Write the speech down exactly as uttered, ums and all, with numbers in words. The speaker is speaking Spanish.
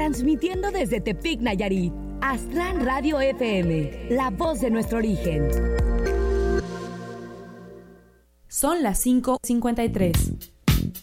transmitiendo desde Tepic, Nayarit. Aztlán Radio F M, la voz de nuestro origen. Son las cinco cincuenta y tres.